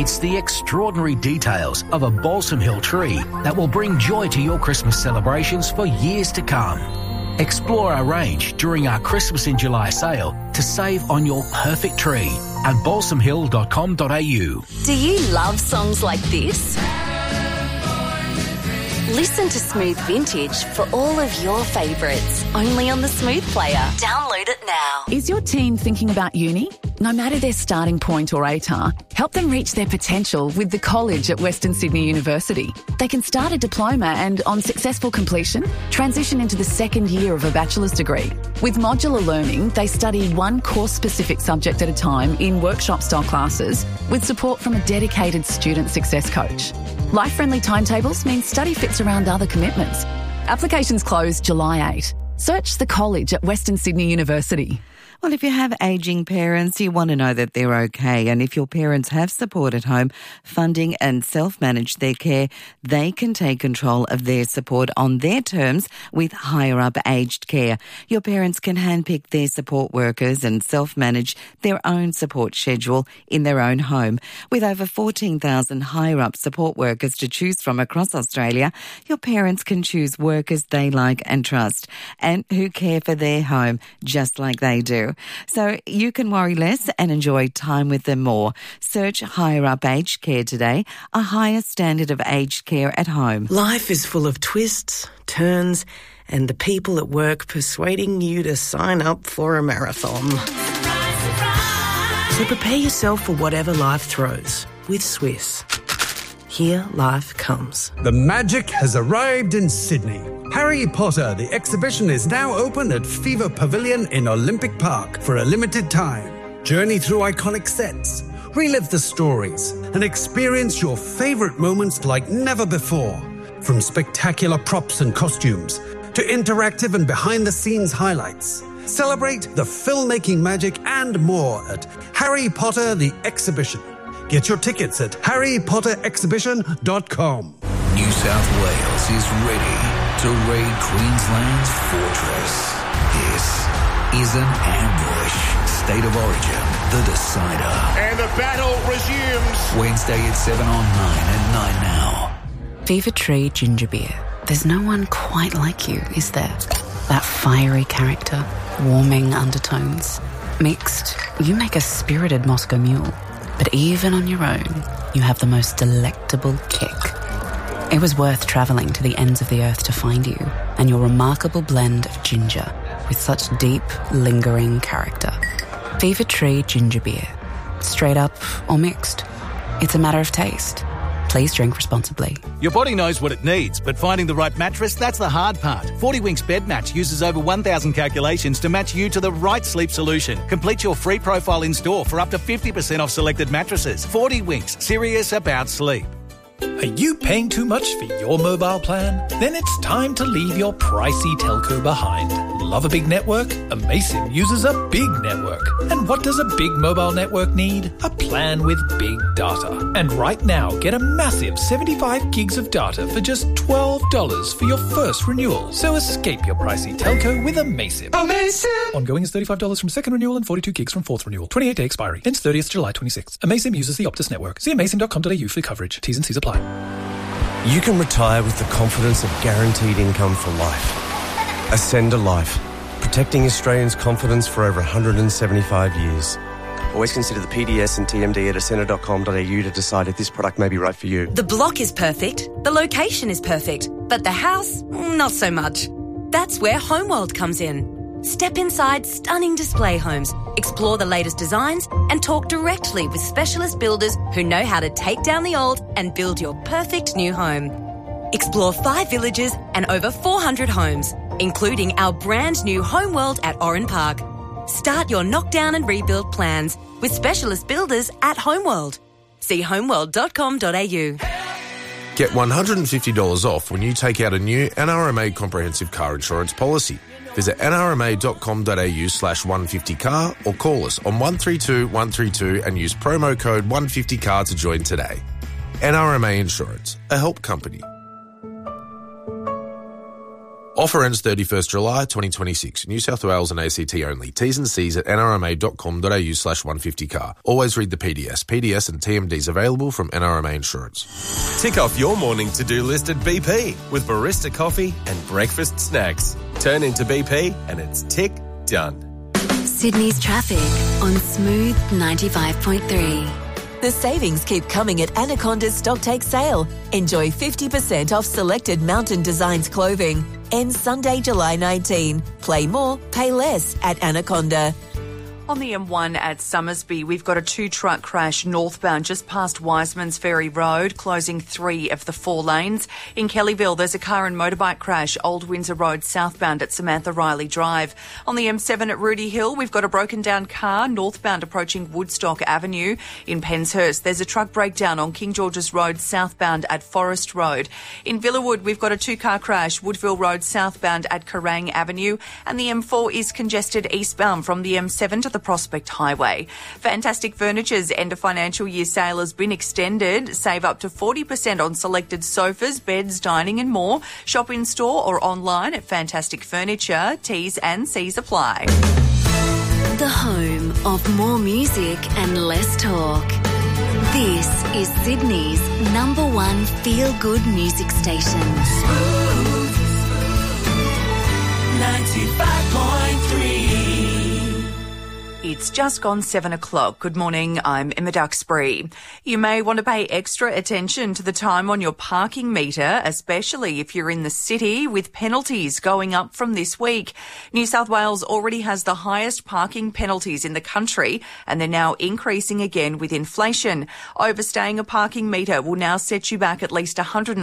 It's the extraordinary details of a Balsam Hill tree that will bring joy to your Christmas celebrations for years to come. Explore our range during our Christmas in July sale to save on your perfect tree at balsamhill.com.au. Do you love songs like this? Listen to Smooth Vintage for all of your favourites, only on the Smooth Player. Download it now. Is your teen thinking about uni? No matter their starting point or ATAR, help them reach their potential with the college at Western Sydney University. They can start a diploma and, on successful completion, transition into the second year of a bachelor's degree. With modular learning, they study one course-specific subject at a time in workshop-style classes with support from a dedicated student success coach. Life-friendly timetables mean study fits around other commitments. Applications close July 8. Search the college at Western Sydney University. Well, if you have ageing parents, you want to know that they're okay. And if your parents have support at home, funding and self-manage their care, they can take control of their support on their terms with Higher Up Aged Care. Your parents can handpick their support workers and self-manage their own support schedule in their own home. With over 14,000 Higher Up support workers to choose from across Australia, your parents can choose workers they like and trust and who care for their home just like they do. So you can worry less and enjoy time with them more. Search Higher Up Aged Care today, a higher standard of aged care at home. Life is full of twists, turns, and the people at work persuading you to sign up for a marathon. So prepare yourself for whatever life throws with Swiss. Here life comes. The magic has arrived in Sydney. Harry Potter, the exhibition, is now open at Fever Pavilion in Olympic Park for a limited time. Journey through iconic sets, relive the stories, and experience your favourite moments like never before. From spectacular props and costumes to interactive and behind-the-scenes highlights. Celebrate the filmmaking magic and more at Harry Potter, the exhibition. Get your tickets at harrypotterexhibition.com. New South Wales is ready to raid Queensland's fortress. This is an ambush. State of Origin, the decider. And the battle resumes. Wednesday at 7 on 9 and 9 now. Fever Tree Ginger Beer. There's no one quite like you, is there? That fiery character, warming undertones. Mixed, you make a spirited Moscow Mule. But even on your own, you have the most delectable kick. It was worth travelling to the ends of the earth to find you and your remarkable blend of ginger with such deep, lingering character. Fever Tree Ginger Beer. Straight up or mixed. It's a matter of taste. Please drink responsibly. Your body knows what it needs, but finding the right mattress, that's the hard part. 40 Winks Bed Match uses over 1,000 calculations to match you to the right sleep solution. Complete your free profile in store for up to 50% off selected mattresses. 40 Winks, serious about sleep. Are you paying too much for your mobile plan? Then it's time to leave your pricey telco behind. Love a big network? Amaysim uses a big network. And what does a big mobile network need? A plan with big data. And right now, get a massive 75 gigs of data for just $12 for your first renewal. So escape your pricey telco with Amaysim. Amaysim! Ongoing is $35 from second renewal and 42 gigs from fourth renewal. 28-day expiry. Ends 30th July 26. Amaysim uses the Optus network. See amaysim.com.au for coverage. T's and C's apply. You can retire with the confidence of guaranteed income for life. Ascend a Life, protecting Australians' confidence for over 175 years. Always consider the PDS and TMD at ascender.com.au to decide if this product may be right for you. The block is perfect, the location is perfect, but the house, not so much. That's where Homeworld comes in. Step inside stunning display homes, explore the latest designs, and talk directly with specialist builders who know how to take down the old and build your perfect new home. Explore 5 villages and over 400 homes, including our brand new Homeworld at Oran Park. Start your knockdown and rebuild plans with specialist builders at Homeworld. See homeworld.com.au. Get $150 off when you take out a new NRMA comprehensive car insurance policy. Visit nrma.com.au/150car or call us on 132 132 and use promo code 150car to join today. NRMA Insurance, a help company. Offer ends 31st July 2026. New South Wales and ACT only. T's and C's at nrma.com.au/150car. Always read the PDS. PDS and TMDs available from NRMA Insurance. Tick off your morning to-do list at BP with barista coffee and breakfast snacks. Turn into BP and it's tick done. Sydney's traffic on Smooth 95.3. The savings keep coming at Anaconda's Stocktake sale. Enjoy 50% off selected Mountain Designs clothing. Ends Sunday, July 19. Play more, pay less at Anaconda. On the M1 at Summersby, we've got a two-truck crash northbound just past Wiseman's Ferry Road, closing 3 of the 4 lanes. In Kellyville, there's a car and motorbike crash, Old Windsor Road southbound at Samantha Riley Drive. On the M7 at Rudy Hill, we've got a broken-down car northbound approaching Woodstock Avenue. In Penshurst, there's a truck breakdown on King George's Road southbound at Forest Road. In Villawood, we've got a 2-car crash, Woodville Road southbound at Kerrang Avenue. And the M4 is congested eastbound from the M7 to the Prospect Highway. Fantastic Furniture's end of financial year sale has been extended. Save up to 40% on selected sofas, beds, dining and more. Shop in store or online at Fantastic Furniture. T's and C's apply. The home of more music and less talk. This is Sydney's #1 feel-good music station. Smooth 95.3. It's just gone 7 o'clock. Good morning, I'm Emma Duxbury. You may want to pay extra attention to the time on your parking meter, especially if you're in the city, with penalties going up from this week. New South Wales already has the highest parking penalties in the country, and they're now increasing again with inflation. Overstaying a parking meter will now set you back at least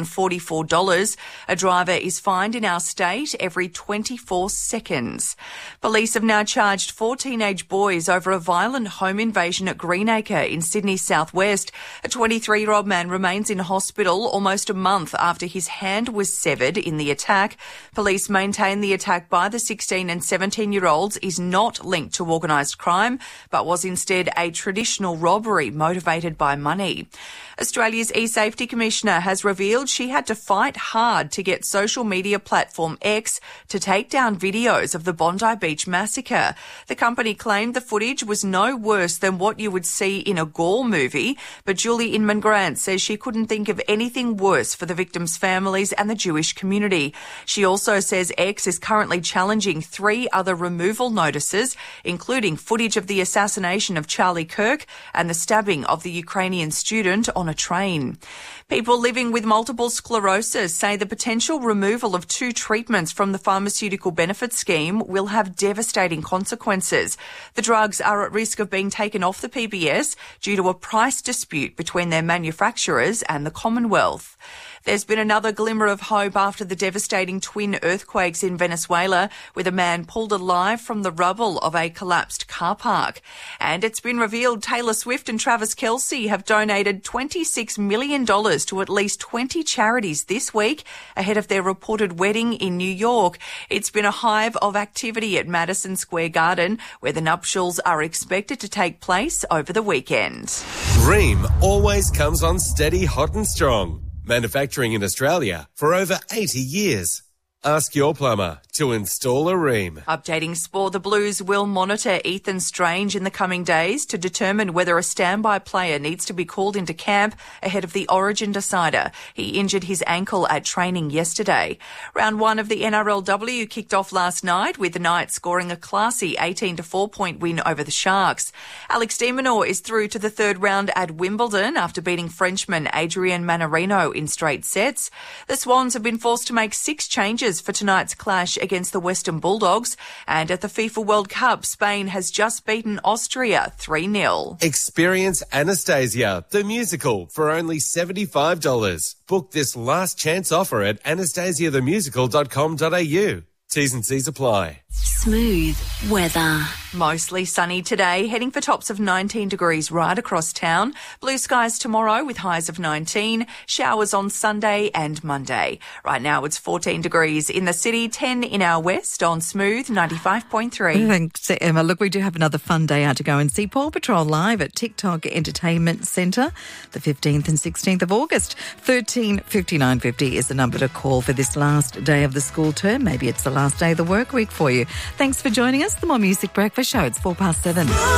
$144. A driver is fined in our state every 24 seconds. Police have now charged 4 teenage boys over a violent home invasion at Greenacre in Sydney's southwest. A 23-year-old man remains in hospital almost a month after his hand was severed in the attack. Police maintain the attack by the 16 and 17-year-olds is not linked to organised crime, but was instead a traditional robbery motivated by money. Australia's eSafety Commissioner has revealed she had to fight hard to get social media platform X to take down videos of the Bondi Beach massacre. The company claimed the footage was no worse than what you would see in a gore movie, but Julie Inman-Grant says she couldn't think of anything worse for the victims' families and the Jewish community. She also says X is currently challenging 3 other removal notices, including footage of the assassination of Charlie Kirk and the stabbing of the Ukrainian student on a train. People living with multiple sclerosis say the potential removal of 2 treatments from the pharmaceutical benefit scheme will have devastating consequences. The drugs are at risk of being taken off the PBS due to a price dispute between their manufacturers and the Commonwealth. There's been another glimmer of hope after the devastating twin earthquakes in Venezuela, with a man pulled alive from the rubble of a collapsed car park. And it's been revealed Taylor Swift and Travis Kelce have donated $26 million to at least 20 charities this week ahead of their reported wedding in New York. It's been a hive of activity at Madison Square Garden, where the nuptials are expected to take place over the weekend. Rheem always comes on steady, hot and strong. Manufacturing in Australia for over 80 years. Ask your plumber to install a Rheem. Updating sport, the Blues will monitor Ethan Strange in the coming days to determine whether a standby player needs to be called into camp ahead of the Origin decider. He injured his ankle at training yesterday. Round 1 of the NRLW kicked off last night, with the Knights scoring a classy 18-4 point win over the Sharks. Alex de Minaur is through to the 3rd round at Wimbledon after beating Frenchman Adrian Mannarino in straight sets. The Swans have been forced to make 6 changes for tonight's clash against the Western Bulldogs. And at the FIFA World Cup, Spain has just beaten Austria 3-0. Experience Anastasia, the musical, for only $75. Book this last chance offer at anastasiathemusical.com.au. T's and C's apply. Smooth weather. Mostly sunny today, heading for tops of 19 degrees right across town. Blue skies tomorrow with highs of 19. Showers on Sunday and Monday. Right now it's 14 degrees in the city, 10 in our west on Smooth 95.3. Thanks, Emma. Look, we do have another fun day out to go and see Paw Patrol live at TikTok Entertainment Centre, the 15th and 16th of August. 13 59 50 is the number to call for this last day of the school term. Maybe it's the last day of the work week for you. Thanks for joining us. The More Music Breakfast Show. It's 7:04.